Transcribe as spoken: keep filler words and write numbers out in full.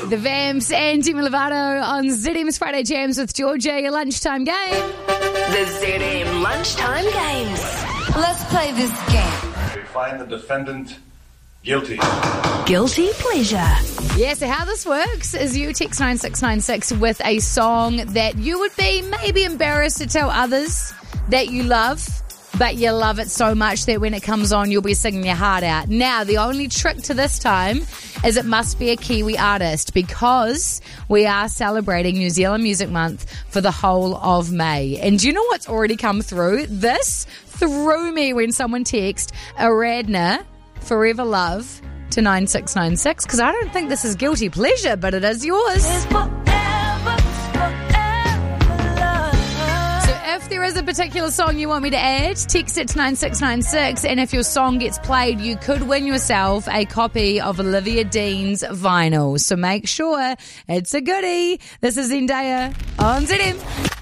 The Vamps and Demi Lovato on Z M's Friday Jams with Georgia, your lunchtime game. The Z M Lunchtime Games. Let's play this game. We find the defendant guilty. Guilty pleasure. Yeah, so how this works is you text nine six nine six with a song that you would be maybe embarrassed to tell others that you love, but you love it so much that when it comes on, you'll be singing your heart out. Now, the only trick to this time is it must be a Kiwi artist, because we are celebrating New Zealand Music Month for the whole of May. And do you know what's already come through? This threw me when someone texted Aradna, Forever Love, to nine six nine six, because I don't think this is guilty pleasure, but it is yours. If there is a particular song you want me to add, text it to nine six nine six, and if your song gets played, you could win yourself a copy of Olivia Dean's vinyl. So make sure it's a goodie. This is Zendaya on Z M.